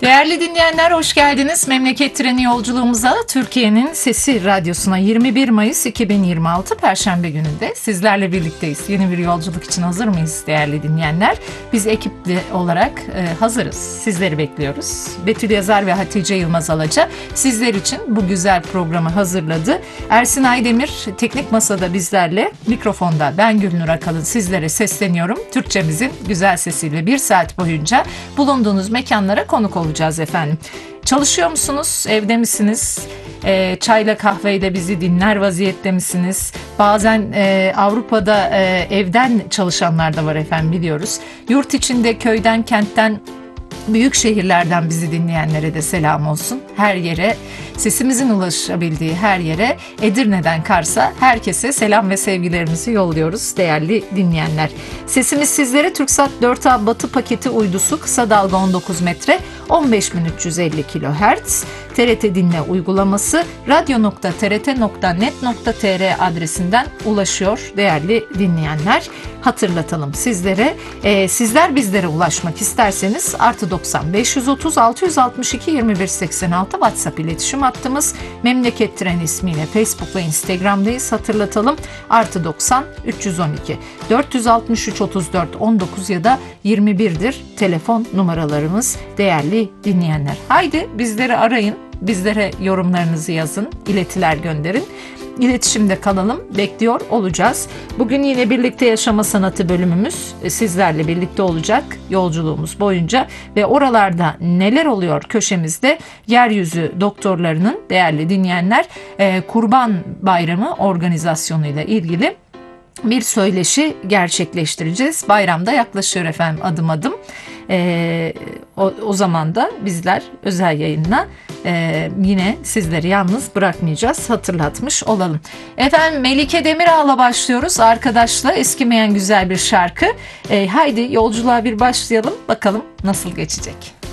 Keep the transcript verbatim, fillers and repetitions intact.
Değerli dinleyenler, hoş geldiniz. Memleket Treni yolculuğumuza, Türkiye'nin Sesi Radyosu'na yirmi bir Mayıs iki bin yirmi altı Perşembe gününde sizlerle birlikteyiz. Yeni bir yolculuk için hazır mıyız değerli dinleyenler? Biz ekipli olarak e, hazırız. Sizleri bekliyoruz. Betül Yazar ve Hatice Yılmaz Alaca sizler için bu güzel programı hazırladı. Ersin Aydemir teknik masada bizlerle, mikrofonda ben Gülnur Akalın sizlere sesleniyorum. Türkçemizin güzel sesiyle bir saat boyunca bulunduğunuz mekanlara konuk olacağız efendim. Çalışıyor musunuz? Evde misiniz? E, çayla kahveyle bizi dinler vaziyette misiniz? Bazen e, Avrupa'da e, evden çalışanlar da var efendim, biliyoruz. Yurt içinde köyden, kentten, büyük şehirlerden bizi dinleyenlere de selam olsun. Her yere, sesimizin ulaşabildiği her yere, Edirne'den Kars'a herkese selam ve sevgilerimizi yolluyoruz değerli dinleyenler. Sesimiz sizlere TürkSat dört A Batı paketi uydusu, kısa dalga on dokuz metre, on beş bin üç yüz elli kilohertz, T R T Dinle uygulaması, radyo nokta t r t nokta net nokta t r adresinden ulaşıyor değerli dinleyenler. Hatırlatalım sizlere. Ee, sizler bizlere ulaşmak isterseniz artı doksan beş yüz otuz altı yüz altmış iki yirmi bir seksen altı WhatsApp iletişim hattımız. Memleket Treni ismiyle Facebook ve Instagram'dayız. Hatırlatalım. Artı doksan üç yüz on iki dört yüz altmış üç otuz dört on dokuz ya da yirmi birdir telefon numaralarımız değerli dinleyenler. Haydi bizleri arayın. Bizlere yorumlarınızı yazın, iletiler gönderin. İletişimde kalalım, bekliyor olacağız. Bugün yine Birlikte Yaşama Sanatı bölümümüz sizlerle birlikte olacak yolculuğumuz boyunca ve oralarda neler oluyor köşemizde yeryüzü doktorlarının değerli dinleyenler Kurban Bayramı organizasyonuyla ilgili bir söyleşi gerçekleştireceğiz. Bayramda yaklaşıyor efendim adım adım. Ee, o, o zaman da bizler özel yayınla e, yine sizleri yalnız bırakmayacağız, hatırlatmış olalım. Efendim Melike Demirağ'la başlıyoruz. Arkadaşla eskimeyen güzel bir şarkı. Ee, haydi yolculuğa bir başlayalım. Bakalım nasıl geçecek.